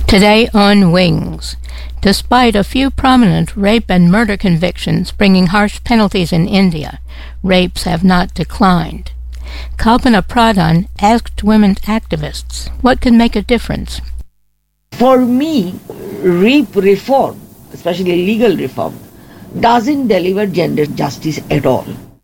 Today on Wings. Despite a few prominent rape and murder convictions bringing harsh penalties in India, rapes have not declined. Kalpana Pradhan asked women activists what could make a difference. For me, rape reform, especially legal reform, doesn't deliver gender justice at all.